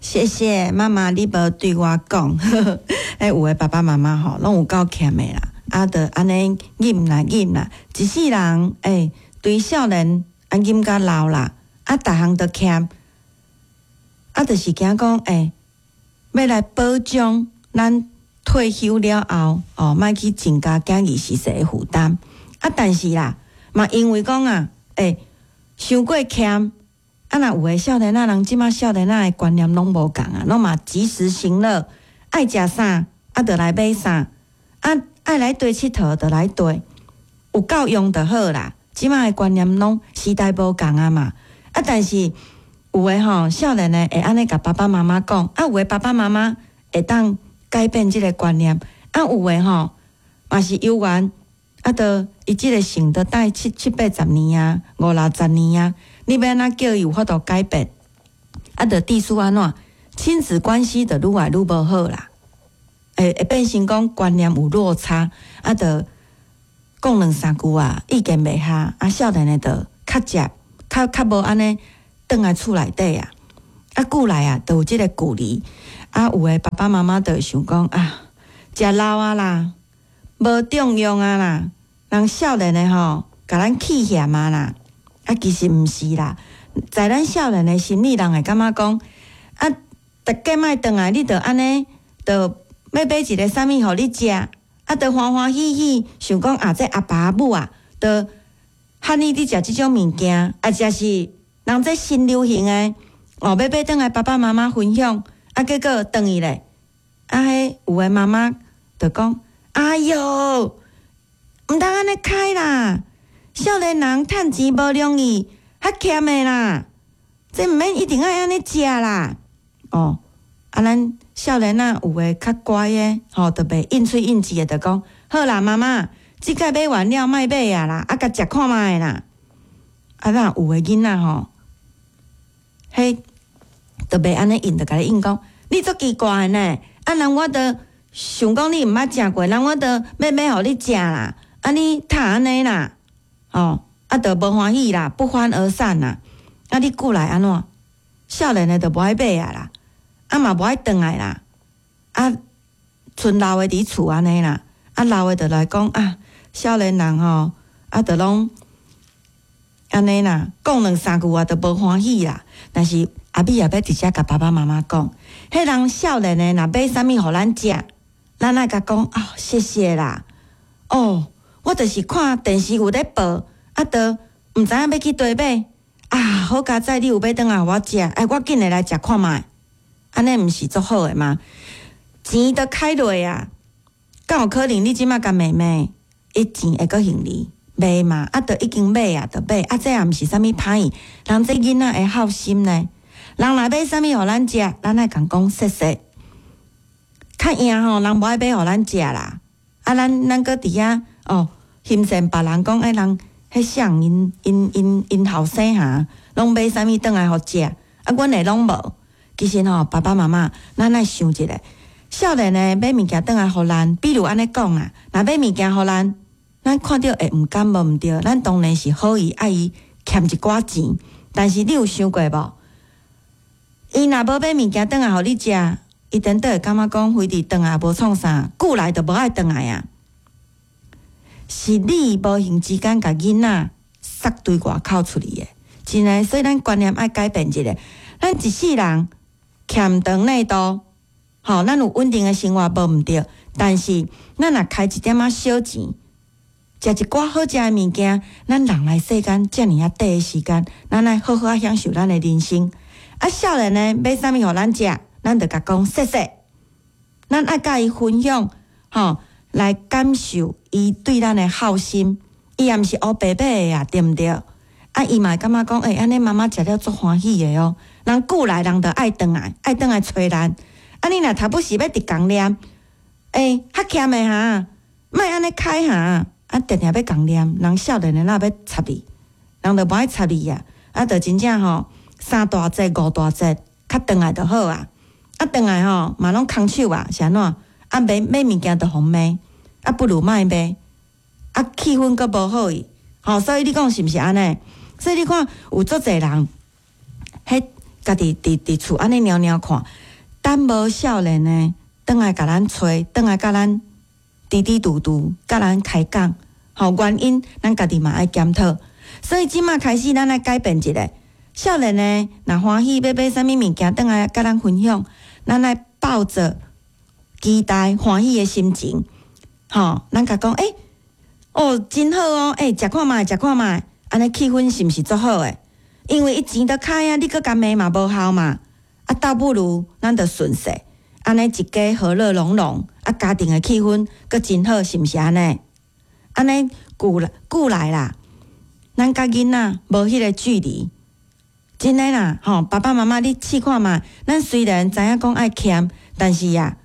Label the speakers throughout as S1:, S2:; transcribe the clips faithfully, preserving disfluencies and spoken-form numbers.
S1: 谢谢妈妈，你无对我讲，哎，有诶爸爸妈妈吼，拢有够欠诶啦，啊，着安尼忍啦忍啦，一世人诶，对少年啊忍甲老啦，啊，逐项都欠，啊，着是惊讲诶，要来保障咱退休了后，哦，莫去增加家己实际诶负担，啊，但是啦，嘛因为讲啊，诶，伤过欠。啊，若有诶少年仔人，即马少年仔诶观念拢无共啊，拢嘛及时行乐，爱食啥啊，着来买啥，啊，爱来对佚佗着来对，有够用就好啦。即马诶观念拢时代无共啊嘛，啊，但是有诶吼少年诶会安尼甲爸爸妈妈讲，啊，有诶爸爸妈妈会当改变即个观念，啊，有诶吼嘛是有缘，啊，着伊即个性着待七七八十年啊，五六十年啊。你要安怎叫伊有法度改变？啊，着地处安怎？亲子关系着愈来愈无好啦，会会变成讲观念有落差，啊，着讲两三句啊，意见袂合，啊，少年诶着较接，较较无安尼，倒来厝内底啊，啊，久来啊，着有即个距离，啊，有诶爸爸妈妈着会想讲啊，食老啊啦，无重用啊啦，人少年诶吼，甲咱气嫌啊啦。啊，其实毋是啦，在咱少年诶心理，人会感觉讲，啊，逐家莫转来，你着安尼，着要买一个啥物互你食，啊，着欢欢喜喜，想讲啊，这阿爸阿母啊，着喊你你食即种物件，啊，则是人这新流行诶，哦，要买转来爸爸妈妈分享，啊，结果转伊咧，啊，迄有诶妈妈着讲，哎哟，毋通安尼开啦。少年人趁钱无容易，较欠的啦，这毋免一定要安尼食啦。哦，啊，咱少年仔有诶较乖诶，吼，特别应喙应舌诶，着讲好啦，妈妈，即摆买完了，莫买啊啦，啊，甲食看卖啦。啊，咱有诶囡仔吼，迄特别安尼应，着甲你应讲，你足奇怪呢？啊，人我着想讲你毋捌食过，人我着要买互你食啦，啊，你读安尼啦。哦，啊，着无欢喜啦，不欢而散啦。啊，你过来安怎？少年诶，着无爱买啊啦，啊嘛无爱转来啦。啊，剩老诶伫厝安尼啦。啊，老诶着来讲啊，少年人吼，啊，着拢安尼啦，讲两三句啊，着无欢喜啦。但是阿美也要直接甲爸爸妈妈讲，迄人少年诶，若买啥物互咱食，咱爱甲讲啊，谢谢啦。哦。我就是看电视有咧报，啊，着毋知影要去佗买啊，好佳哉你有买转来互我食，哎，我紧诶来食看卖，安尼毋是足好诶吗？钱都开落啊，敢有可能你即马甲妹妹，伊钱会阁行哩？袂嘛，啊，着已经买啊，着买，啊，这也毋是啥物歹意，人这囡仔会好心呢，人若买啥物互咱食，咱爱共讲谢谢。较赢吼，人无爱买互咱食啦，啊，咱咱阁伫遐。哦，嫌嫌别人讲，哎，人迄像因因因因后生哈，拢买啥物转来互食，啊，阮诶拢无。其实吼，爸爸妈妈，咱爱想一下，少年诶买物件转来互咱，比如安尼讲啊，若买物件互咱，咱看到会毋甘无毋对，咱当然是好意爱伊欠一寡钱，但是你有想过无？伊若无买物件转来互你食，伊等倒会感觉讲，非得转来无创啥，久来就无爱转来啊。是你无形之间甲囡仔塞对外口出去诶，真诶，所以咱观念爱改变一下。咱一世人欠长内度，吼，咱有稳定诶生活无毋对，但是咱若开一点仔小钱，食一寡好食诶物件，咱人来世间遮尔啊短诶时间，咱来好好啊享受咱诶人生。啊，少年诶买啥物互咱食，咱着甲讲谢谢，咱爱甲伊分享，吼。来感受伊对咱的好心，伊也毋是黑白白的啊，对毋对？啊，伊嘛会感觉讲，诶、欸，安尼妈妈食了足欢喜的哦。人久来，人着爱转来，爱转来找咱。啊，你若头不时要直讲念，诶、欸，较欠的哈，莫安尼开哈，啊，定定要讲念，人少年的哪要插你，人着无爱插你啊。啊，着真正吼，三大节五大节，较转来就好啊。啊，转来吼，嘛拢空手啊，是安怎？啊，买买物件着互买。啊，不如卖买，啊，气氛阁无好伊，吼、哦，所以你讲是毋是安尼？所以你看有足侪人，迄家己伫伫厝安尼猫猫看，等无少年呢，倒来甲咱找，倒来甲咱滴滴嘟嘟，甲咱开讲。吼，原因咱家己嘛爱检讨，所以即马开始咱来改变一下。少年呢，若欢喜要买啥物物件，倒来甲咱分享，咱来抱着期待欢喜的心情，吼，咱甲讲，诶、欸，哦，真好哦，诶、欸，食看卖，食看卖，安尼气氛是毋是足好诶？因为伊钱都开啊，你搁甲骂嘛无效嘛，啊，倒不如咱着顺势，安尼一家和乐融融，啊，家庭的气氛搁真好，是毋是安尼？安尼久来久来啦，咱甲囡仔无迄个距离，真诶啦，吼，爸爸妈妈你试看嘛，咱虽然知影讲爱欠，但是呀、啊，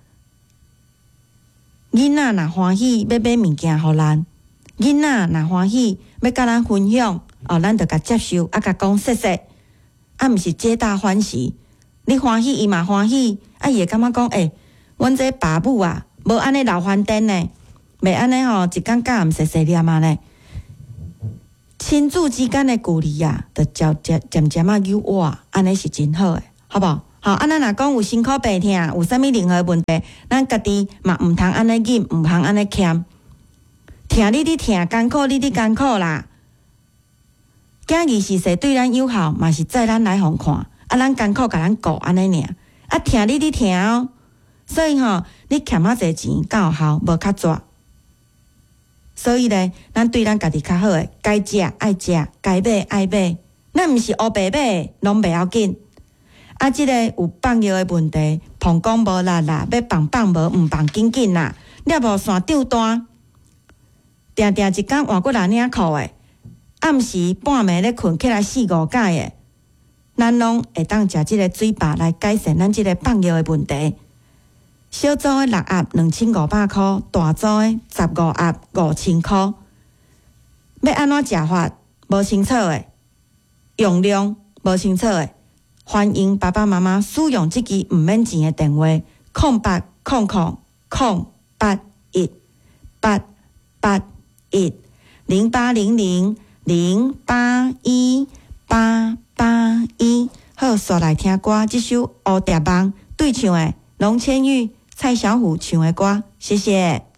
S1: 囡仔若欢喜要买物件互咱，囡仔若欢喜要甲咱分享，哦，咱着甲接受，啊，甲讲谢谢，啊，毋是皆大欢喜，你欢喜伊嘛欢喜，啊，伊会感觉讲，诶、欸，阮这爸母啊，无安尼闹翻颠呢。袂安尼吼，一感觉毋细细念啊咧，亲子之间的距离啊，着渐渐渐渐啊优化，安尼是真好诶，好无？好，啊，咱若讲有辛苦病痛，有啥物任何问题，咱家己嘛毋通安尼忍，毋通安尼欠，疼你你疼，艰苦你你艰苦啦。囝儿是说对咱友好，嘛是在咱来互看，啊，咱艰苦甲咱顾安尼尔，啊，疼你你疼哦，所以吼，你欠啊侪钱，敢有效？无较绝。所以咧，咱对咱家己较好诶，该食爱食，该买爱买，咱毋是乌白买，拢袂要紧。啊，即、这个有放药诶问题，膀胱无力啦，要放放无，毋放紧紧啦，了无线张单，定定一工换过来领裤诶，暗时半暝咧困起来四五解诶，咱拢会当食即个水饱来改善咱即个放药诶问题。小组的六盒两千五百块，大组的十五盒五千块。要安怎食法？无清楚的，用量无清楚的，欢迎爸爸妈妈使用这支毋免钱的电话：空八空空空八一八八一零八零零零八一八八一。好，刷来听歌，这首《蝴蝶梦》对唱的龙千玉。蔡小虎唱的歌，谢谢。